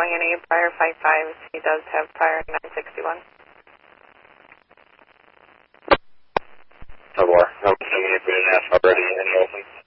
showing any prior Fight 5s. He does have prior 961. No more. No, assuming you're putting that already. Any openings?